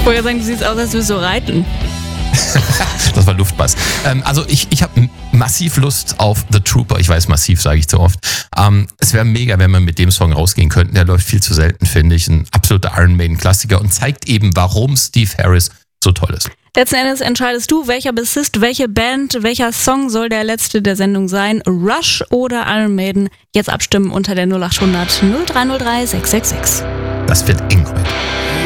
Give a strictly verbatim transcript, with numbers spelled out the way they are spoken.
Ich wollte sagen, du siehst aus, als würdest du reiten. Das war Luftbass. Ähm, also ich, ich habe massiv Lust auf The Trooper. Ich weiß, massiv sage ich zu oft. Ähm, es wäre mega, wenn wir mit dem Song rausgehen könnten. Der läuft viel zu selten, finde ich. Ein absoluter Iron Maiden-Klassiker und zeigt eben, warum Steve Harris so toll ist. Letzten Endes entscheidest du, welcher Bassist, welche Band, welcher Song soll der letzte der Sendung sein. Rush oder Iron Maiden? Jetzt abstimmen unter der null acht hundert null drei null drei sechs sechs sechs. Das wird eng heute.